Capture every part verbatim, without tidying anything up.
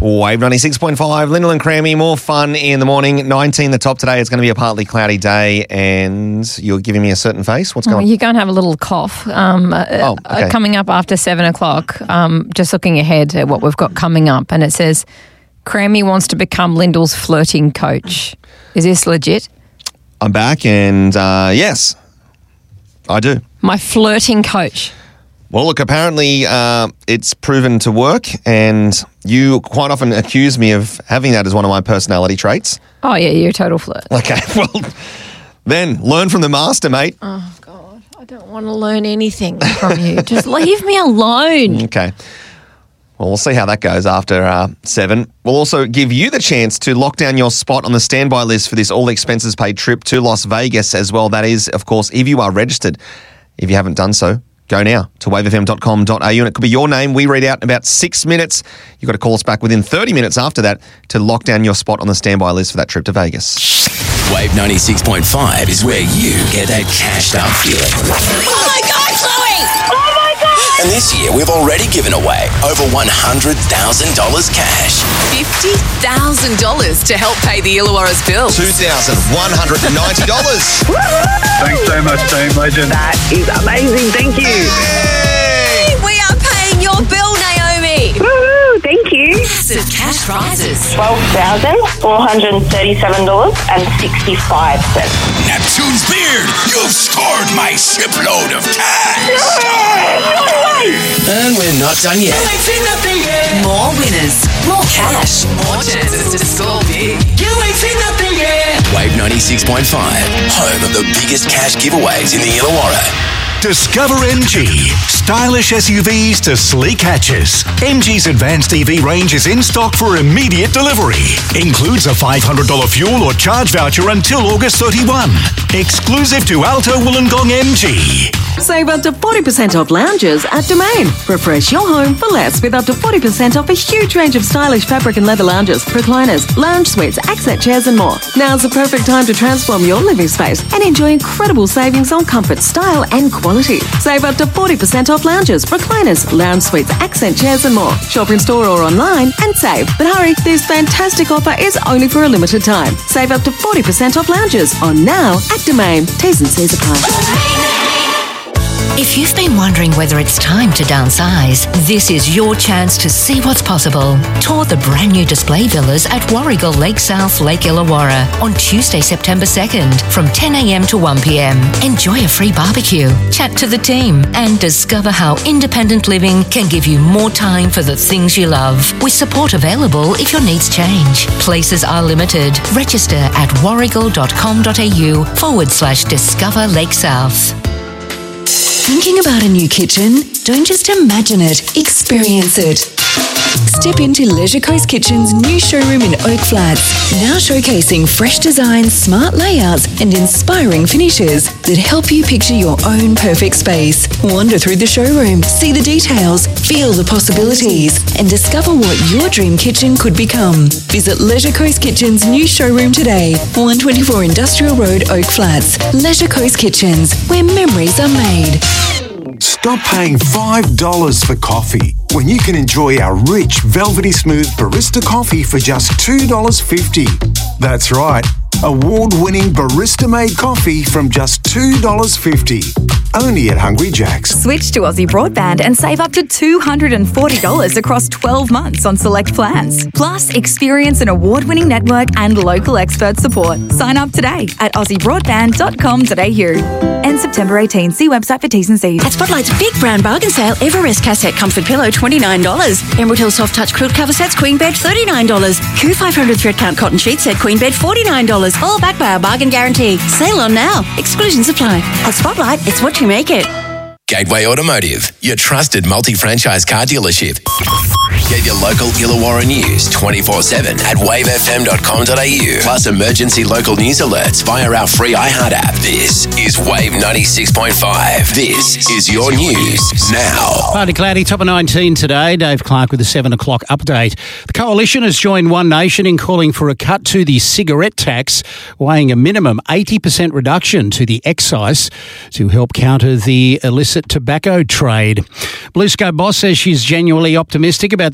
Wave ninety-six point five, Lyndall and Crammy, more fun in the morning. nineteen the top today. It's going to be a partly cloudy day, and you're giving me a certain face. What's going oh, on? You're going to have a little cough. Um, oh, okay. uh, coming up after seven o'clock, um, just looking ahead at what we've got coming up, and it says, Crammy wants to become Lyndall's flirting coach. Is this legit? I'm back, and uh, yes, I do. My flirting coach. Well, look, apparently uh, it's proven to work, and you quite often accuse me of having that as one of my personality traits. Oh, yeah, you're a total flirt. Okay, well, then learn from the master, mate. Oh, God, I don't want to learn anything from you. Just leave me alone. Okay. Well, we'll see how that goes after uh, seven. We'll also give you the chance to lock down your spot on the standby list for this all-expenses-paid trip to Las Vegas as well. That is, of course, if you are registered. If you haven't done so, go now to wave f m dot com dot a u, and it could be your name. We read out in about six minutes. You've got to call us back within thirty minutes after that to lock down your spot on the standby list for that trip to Vegas. Wave ninety-six point five is where you get that cashed up feeling. Oh my God, Chloe! Oh my God! And this year, we've already given away over one hundred thousand dollars cash. fifty thousand dollars to help pay the Illawarra's bill. two thousand one hundred ninety dollars. Thanks so much, Team Legend. That is amazing. Thank you. Hey! We are paying your bill, Naomi. Woohoo! Thank you. Massive cash prizes. twelve thousand four hundred thirty-seven dollars and sixty-five cents. Neptune's beard, you've scored my shipload of cash. No way! And we're not done yet. You ain't seen nothing yet. More winners, more cash, more chances to score big. You ain't seen nothing yet. Wave ninety-six point five, home of the biggest cash giveaways in the Illawarra. Discover M G. Stylish S U Vs to sleek hatches. M G's advanced E V range is in stock for immediate delivery. Includes a five hundred dollars fuel or charge voucher until August thirty-first. Exclusive to Alto Wollongong M G. Save up to forty percent off lounges at Domain. Refresh your home for less with up to forty percent off a huge range of stylish fabric and leather lounges, recliners, lounge suites, accent chairs and more. Now's the perfect time to transform your living space and enjoy incredible savings on comfort, style and quality. Save up to forty percent off lounges, recliners, lounge suites, accent chairs and more. Shop in store or online and save. But hurry, this fantastic offer is only for a limited time. Save up to forty percent off lounges on now at Domain. T's and C's apply. If you've been wondering whether it's time to downsize, this is your chance to see what's possible. Tour the brand new display villas at Warrigal Lake South, Lake Illawarra on Tuesday, September second from ten a m to one p m. Enjoy a free barbecue, chat to the team, and discover how independent living can give you more time for the things you love. With support available if your needs change. Places are limited. Register at warrigal.com.au forward slash discover Lake South. Thinking about a new kitchen? Don't just imagine it, experience it. Step into Leisure Coast Kitchen's new showroom in Oak Flats, now showcasing fresh designs, smart layouts and inspiring finishes that help you picture your own perfect space. Wander through the showroom, see the details, feel the possibilities and discover what your dream kitchen could become. Visit Leisure Coast Kitchen's new showroom today, one twenty-four Industrial Road, Oak Flats. Leisure Coast Kitchens, where memories are made. Stop paying five dollars for coffee when you can enjoy our rich, velvety smooth barista coffee for just two dollars fifty. That's right, award-winning barista-made coffee from just two dollars fifty. Only at Hungry Jack's. Switch to Aussie Broadband and save up to two hundred forty dollars across twelve months on select plans. Plus, experience an award-winning network and local expert support. Sign up today at aussie broadband dot com dot a u. End September eighteenth. See website for T's and C's. At Spotlight's big brown bargain sale, Everest Cassette Comfort Pillow, twenty-nine dollars. Emerald Hill Soft Touch Quilt Cover Sets, Queen Bed, thirty-nine dollars. Q five hundred Thread Count Cotton Sheet Set, Queen Bed, forty-nine dollars. All backed by our bargain guarantee. Sale on now. Exclusions apply. At Spotlight, it's what you make it. Gateway Automotive, your trusted multi-franchise car dealership. Get your local Illawarra news twenty-four seven at wave f m dot com dot a u. Plus emergency local news alerts via our free iHeart app. This is Wave ninety-six point five. This is your news now. Partly cloudy, top of nineteen today. Dave Clark with the seven o'clock update. The Coalition has joined One Nation in calling for a cut to the cigarette tax, weighing a minimum eighty percent reduction to the excise to help counter the illicit tobacco trade. Blue Sky Boss says she's genuinely optimistic about the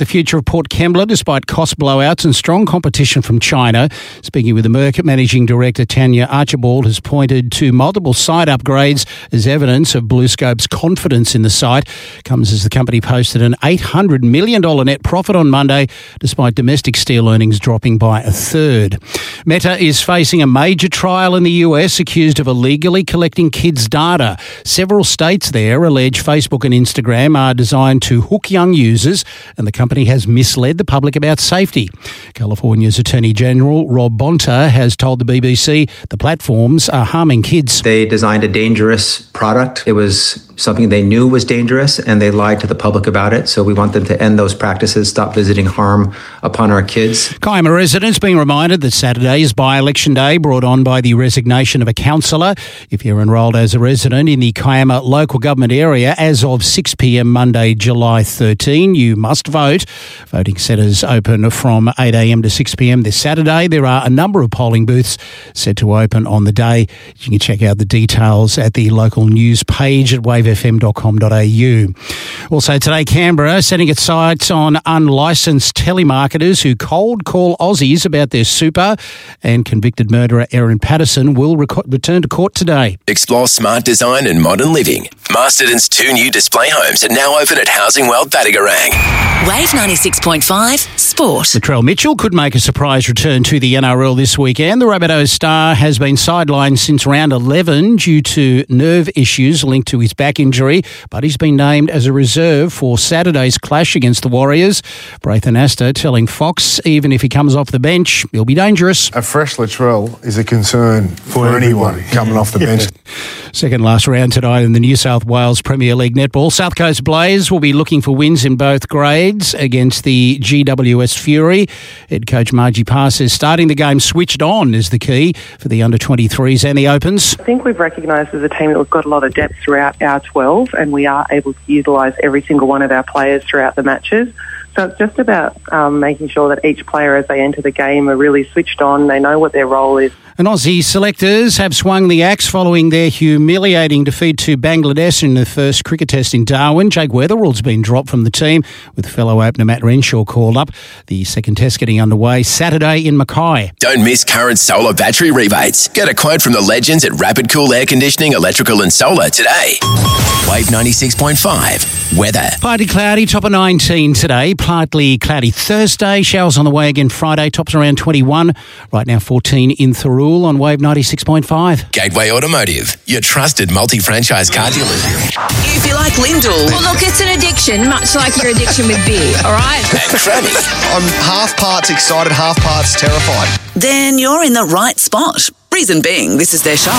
future of Port Kembla despite cost blowouts and strong competition from China. Speaking with the Merck Managing Director Tanya Archibald has pointed to multiple site upgrades as evidence of BlueScope's confidence in the site. Comes as the company posted an eight hundred million dollars net profit on Monday despite domestic steel earnings dropping by a third. Meta is facing a major trial in the U S accused of illegally collecting kids' data. Several states there allege Facebook and Instagram are designed to hook young users, and the company has misled the public about safety. California's Attorney General Rob Bonta has told the B B C the platforms are harming kids. They designed a dangerous product. It was something they knew was dangerous, and they lied to the public about it. So we want them to end those practices, stop visiting harm upon our kids. Kiama residents being reminded that Saturday is by-election day, brought on by the resignation of a councillor. If you're enrolled as a resident in the Kiama local government area as of six p.m. Monday, July thirteenth, you must vote. Voting centres open from eight a.m. to six p.m. this Saturday. There are a number of polling booths set to open on the day. You can check out the details at the local news page at wave f m dot com dot a u. Also today, Canberra setting its sights on unlicensed telemarketers who cold call Aussies about their super, and convicted murderer Erin Patterson will rec- return to court today. Explore smart design and modern living. Masterton's two new display homes are now open at Housing World Battigarang. Wave ninety-six point five Sport. Latrell Mitchell could make a surprise return to the N R L this weekend. The Rabbitohs star has been sidelined since round eleven due to nerve issues linked to his back injury, but he's been named as a reserve for Saturday's clash against the Warriors. Braithen Astor telling Fox even if he comes off the bench, he'll be dangerous. A fresh Latrell is a concern for, for anyone coming off the bench. Second last round tonight in the New South Wales Premier League Netball. South Coast Blaze will be looking for wins in both grades against the G W S Fury. Head coach Margie Parr says starting the game switched on is the key for the under twenty-threes and the Opens. I think we've recognised as a team that we've got a lot of depth throughout our twelve, and we are able to utilise every single one of our players throughout the matches. So it's just about um, making sure that each player as they enter the game are really switched on, they know what their role is. And Aussie selectors have swung the axe following their humiliating defeat to Bangladesh in the first cricket test in Darwin. Jake Weatherall's been dropped from the team, with fellow opener Matt Renshaw called up. The second test getting underway Saturday in Mackay. Don't miss current solar battery rebates. Get a quote from the legends at Rapid Cool Air Conditioning, Electrical and Solar today. Wave ninety-six point five. Weather. Partly cloudy, top of nineteen today. Partly cloudy Thursday. Showers on the way again Friday. Tops around twenty-one. Right now fourteen in Thurul on Wave ninety-six point five. Gateway Automotive, your trusted multi-franchise car dealership. If you like Lyndall, Well, look, it's an addiction, much like your addiction with beer, all right? And Cranny, I'm half parts excited, half parts terrified. then you're in the right spot. Reason being, this is their show.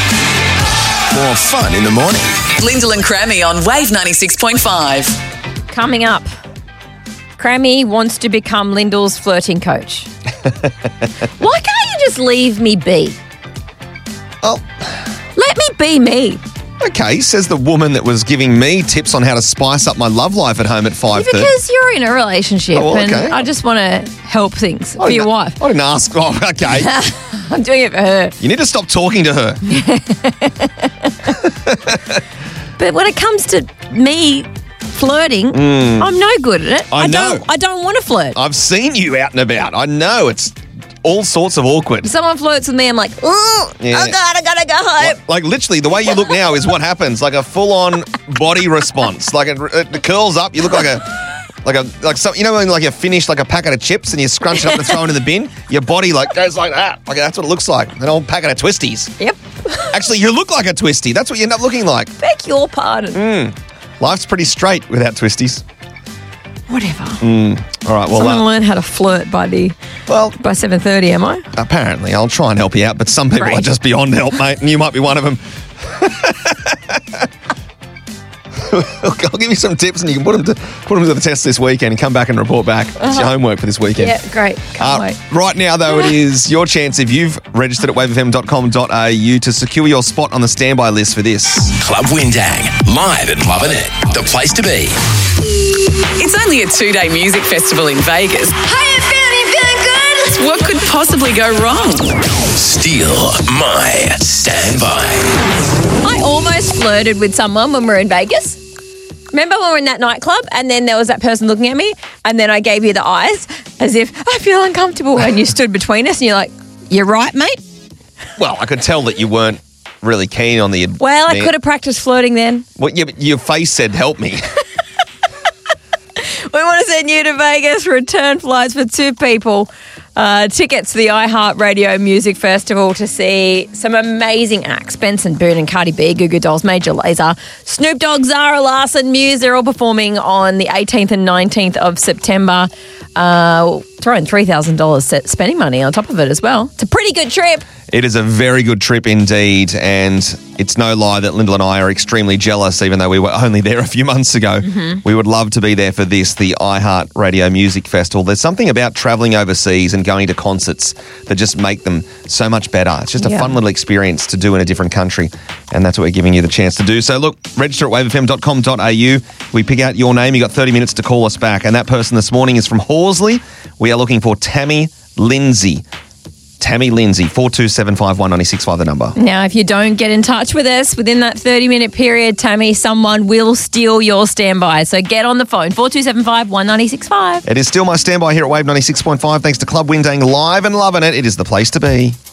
more fun in the morning. Lyndall and Crammy on Wave ninety-six point five. Coming up, Crammy wants to become Lyndall's flirting coach. Why can't you just leave me be? Oh. Let me be me. Okay, says the woman that was giving me tips on how to spice up my love life at home at five thirty. Because you're in a relationship Oh, well, okay. and I just want to help things for your wife. I didn't ask. Oh, okay. I'm doing it for her. You need to stop talking to her. But when it comes to me flirting, Mm. I'm no good at it. I know. don't I don't want to flirt. I've seen you out and about. I know it's all sorts of awkward. If someone flirts with me, I'm like, oh, Yeah. oh God, I gotta go home. Like literally, the way you look now is what happens. Like a full-on body response. Like it, it curls up. You look like a, like a, like some. You know when like you finish like a packet of chips and you scrunch it up and throw it in the bin. Your body like goes like that. Like that's what it looks like. An old packet of twisties. Yep. Actually, you look like a twisty. That's what you end up looking like. Beg your pardon. Mm. Life's pretty straight without twisties. Whatever. Mm. All right. Well, Someone uh, learn how to flirt by the well by seven thirty. Am I? apparently, I'll try and help you out, but some people Great. are just beyond help, mate, and you might be one of them. I'll give you some tips, and you can put them to put them to the test this weekend, and come back and report back. It's Uh-huh. your homework for this weekend. Yeah, great. Can't Uh, wait. right now, though, it is your chance if you've registered at wave f m dot com dot a u to secure your spot on the standby list for this. Club Windang, live at Lovin' It, the place to be. It's only a two-day music festival in Vegas. How you feeling? You feeling good? What could possibly go wrong? Steal my standby. I almost flirted with someone when we were in Vegas. Remember when we were in that nightclub and then there was that person looking at me and then I gave you the eyes as if I feel uncomfortable and you stood between us and you're like, you're right, mate? Well, I could tell that you weren't really keen on the... Well, I the- could have practiced flirting then. Well, yeah, but your face said, help me. We want to send you to Vegas. Return flights for two people. Uh, tickets to the iHeartRadio Music Festival to see some amazing acts. Benson Boone and Cardi B, Goo Goo Dolls, Major Lazer, Snoop Dogg, Zara Larsson, Muse. They're all performing on the eighteenth and nineteenth of September. Uh, throwing three thousand dollars spending money on top of it as well. It's a pretty good trip. It is a very good trip indeed, and it's no lie that Lyndall and I are extremely jealous, even though we were only there a few months ago. Mhm. We would love to be there for this, the iHeartRadio Music Festival. There's something about travelling overseas and going to concerts that just make them so much better. It's just a Yeah. fun little experience to do in a different country, and that's what we're giving you the chance to do. So look, register at wave f m dot com dot a u. We pick out your name. You've got thirty minutes to call us back, and that person this morning is from Horsley. We are looking for Tammy Lindsay. Tammy Lindsay, four two seven five one nine six five, the number. Now, if you don't get in touch with us within that thirty-minute period, Tammy, someone will steal your standby. So get on the phone, four two seven five one nine six five. It is still my standby here at Wave ninety-six point five. Thanks to Club Windang, live and loving it. It is the place to be.